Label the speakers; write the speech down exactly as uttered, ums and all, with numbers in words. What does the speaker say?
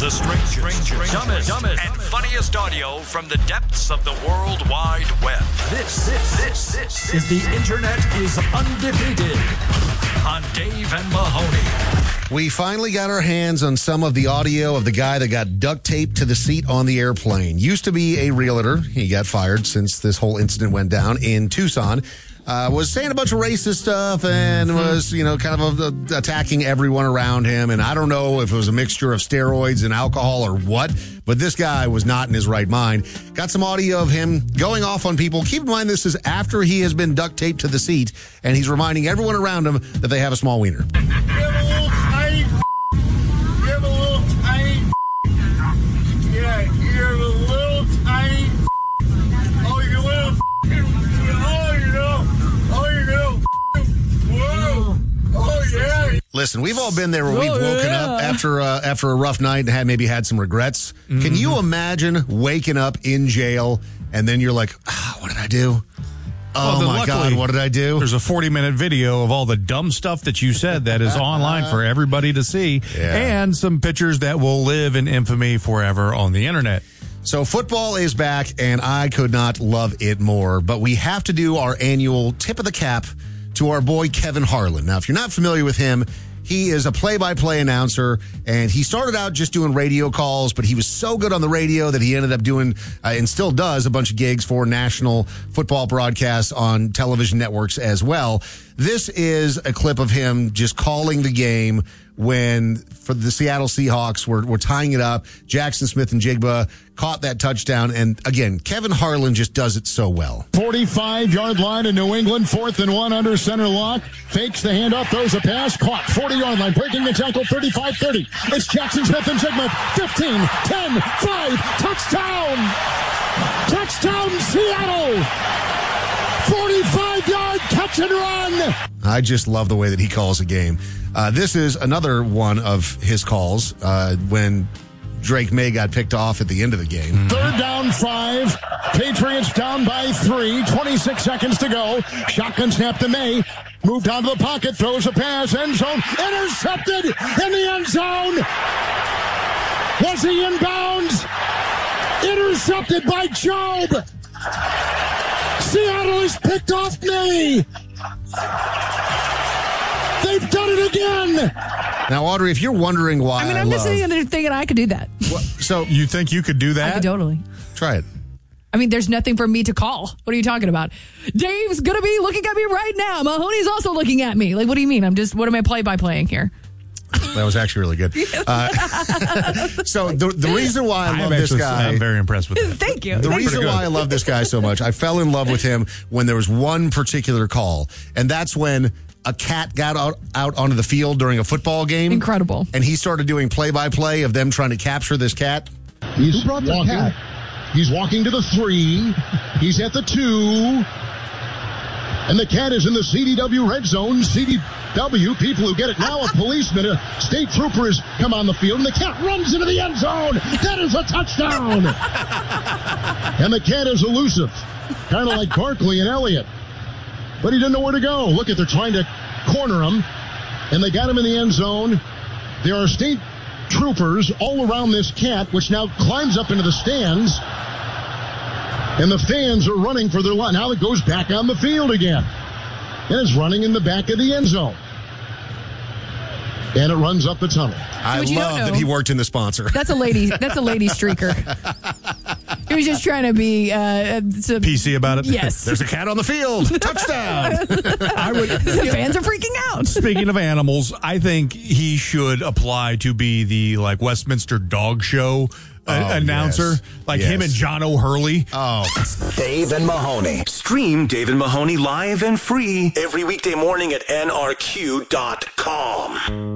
Speaker 1: The strangest, strangest dumbest, dumbest, and funniest audio from the depths of the World Wide Web. This, this, this, this is the Internet is Undefeated on Dave and Mahoney.
Speaker 2: We finally got our hands on some of the audio of the guy that got duct taped to the seat on the airplane. Used to be a realtor. He got fired since this whole incident went down in Tucson. Uh, was saying a bunch of racist stuff and was, you know, kind of uh, attacking everyone around him. And I don't know if it was a mixture of steroids and alcohol or what, but this guy was not in his right mind. Got some audio of him going off on people. Keep in mind, this is after he has been duct taped to the seat, and he's reminding everyone around him that they have a small wiener. Listen, we've all been there where we've woken oh, yeah. up after uh, after a rough night and had maybe had some regrets. Mm-hmm. Can you imagine waking up in jail and then you're like, ah, what did I do? Oh, well, my God, what did I do?
Speaker 3: There's a forty-minute video of all the dumb stuff that you said that is online for everybody to see, yeah. and some pictures that will live in infamy forever on the internet.
Speaker 2: So football is back, and I could not love it more. But we have to do our annual tip of the cap to our boy Kevin Harlan. Now, if you're not familiar with him, he is a play-by-play announcer, and he started out just doing radio calls, but he was so good on the radio that he ended up doing, uh, and still does, a bunch of gigs for national football broadcasts on television networks as well. This is a clip of him just calling the game when, for the Seattle Seahawks, were, were tying it up. Jackson Smith-Njigba caught that touchdown. And again, Kevin Harlan just does it so well.
Speaker 4: forty-five-yard line in New England, fourth and one under center lock. Fakes the handoff, throws a pass, caught. forty-yard line, breaking the tackle, thirty-five thirty. It's Jackson Smith-Njigba, fifteen, ten, five, touchdown! Touchdown, Seattle! forty-five-yard catch and run!
Speaker 2: I just love the way that he calls a game. Uh, this is another one of his calls uh, when Drake May got picked off at the end of the game.
Speaker 4: Third down, five. Patriots down by three. twenty-six seconds to go. Shotgun snap to May. Moved down to the pocket. Throws a pass. End zone. Intercepted in the end zone. Was he in bounds? Intercepted by Job. Seattle has picked off May. They've done it again.
Speaker 2: Now, Audrey, if you're wondering why
Speaker 5: I mean, I'm
Speaker 2: I
Speaker 5: just
Speaker 2: love,
Speaker 5: sitting there thinking I could do that.
Speaker 2: Well, so
Speaker 3: you think you could do that?
Speaker 5: I could totally.
Speaker 2: Try it.
Speaker 5: I mean, there's nothing for me to call. What are you talking about? Dave's going to be looking at me right now. Mahoney's also looking at me. Like, what do you mean? I'm just, what am I play-by-playing here?
Speaker 2: That was actually really good. Uh, so the the reason why I love
Speaker 3: I'm
Speaker 2: this
Speaker 3: actually,
Speaker 2: guy...
Speaker 3: I'm very impressed with that.
Speaker 5: Thank you.
Speaker 2: The
Speaker 5: Thank
Speaker 2: reason
Speaker 5: you.
Speaker 2: why I love this guy so much, I fell in love with him when there was one particular call, and that's when a cat got out, out onto the field during a football game.
Speaker 5: Incredible.
Speaker 2: And he started doing play-by-play of them trying to capture this cat.
Speaker 4: He's walking. Cat? He's walking to the three. He's at the two. And the cat is in the C D W red zone. C D W, people who get it now, a policeman, a state trooper has come on the field, and the cat runs into the end zone. That is a touchdown. And the cat is elusive, kind of like Barkley and Elliott. But he didn't know where to go. Look at, they're trying to corner him, and they got him in the end zone. There are state troopers all around this cat, which now climbs up into the stands. And the fans are running for their life. Now it goes back on the field again. And it's running in the back of the end zone. And it runs up the tunnel.
Speaker 2: I love that he worked in the sponsor.
Speaker 5: That's a lady. That's a lady streaker. He was just trying to be uh, some,
Speaker 3: P C about it.
Speaker 5: Yes.
Speaker 2: There's a cat on the field. Touchdown.
Speaker 3: I would.
Speaker 5: The fans are freaking out.
Speaker 3: Speaking of animals, I think he should apply to be the like Westminster Dog Show uh, oh, announcer,
Speaker 2: yes.
Speaker 3: like
Speaker 2: yes.
Speaker 3: him and John O'Hurley.
Speaker 2: Oh,
Speaker 1: Dave and Mahoney. Stream Dave and Mahoney live and free every weekday morning at N R Q dot com.